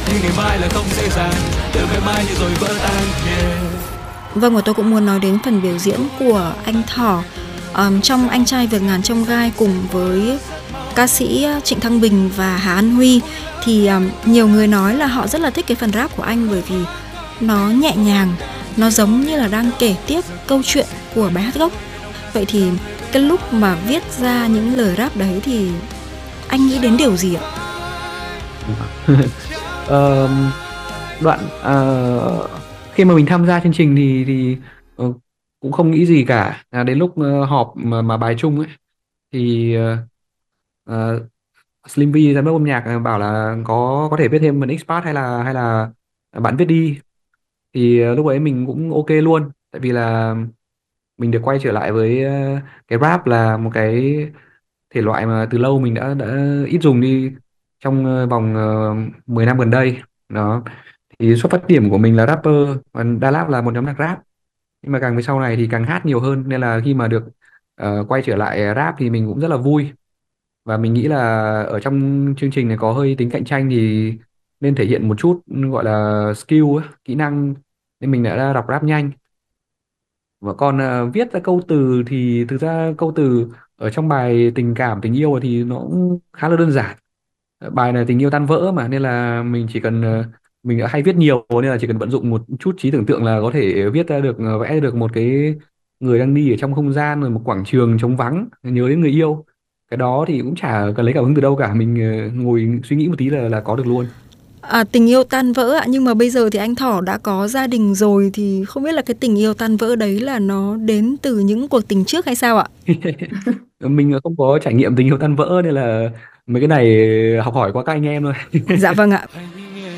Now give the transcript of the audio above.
nhưng ngày mai là không dễ dàng, từ ngày mai như rồi vỡ tan. Yeah. Vâng, và tôi cũng muốn nói đến phần biểu diễn của anh Thỏ trong Anh trai vượt ngàn chông gai cùng với ca sĩ Trịnh Thăng Bình và Hà An Huy. Thì nhiều người nói là họ rất là thích cái phần rap của anh bởi vì nó nhẹ nhàng, nó giống như là đang kể tiếp câu chuyện của bài hát gốc. Vậy thì cái lúc mà viết ra những lời rap đấy thì anh nghĩ đến điều gì ạ? Ờ, đoạn khi mà mình tham gia chương trình thì cũng không nghĩ gì cả. Đến lúc họp mà bài chung ấy thì ờ, Slim V giám đốc âm nhạc bảo là có thể viết thêm một X-Part hay là bạn viết đi. Thì lúc ấy mình cũng ok luôn, tại vì là mình được quay trở lại với cái rap là một cái thể loại mà từ lâu mình đã ít dùng đi trong vòng 10 năm gần đây đó. Thì xuất phát điểm của mình là rapper và Đà Lạt là một nhóm nhạc rap, nhưng mà càng về sau này thì càng hát nhiều hơn, nên là khi mà được quay trở lại rap thì mình cũng rất là vui. Và mình nghĩ là ở trong chương trình này có hơi tính cạnh tranh thì nên thể hiện một chút gọi là skill ấy, kỹ năng, nên mình đã đọc rap nhanh. Và còn viết ra câu từ thì thực ra câu từ ở trong bài tình cảm tình yêu thì nó cũng khá là đơn giản. Bài này tình yêu tan vỡ mà, nên là mình chỉ cần mình đã hay viết nhiều nên là chỉ cần vận dụng một chút trí tưởng tượng là có thể viết ra được, vẽ được một cái người đang đi ở trong không gian, rồi một quảng trường trống vắng nhớ đến người yêu. Cái đó thì cũng chả cần lấy cảm hứng từ đâu cả, mình ngồi suy nghĩ một tí là có được luôn. Tình yêu tan vỡ ạ, nhưng mà bây giờ thì anh Thỏ đã có gia đình rồi thì không biết là cái tình yêu tan vỡ đấy là nó đến từ những cuộc tình trước hay sao ạ? Mình không có trải nghiệm tình yêu tan vỡ nên là mấy cái này học hỏi qua các anh em thôi. Dạ vâng ạ.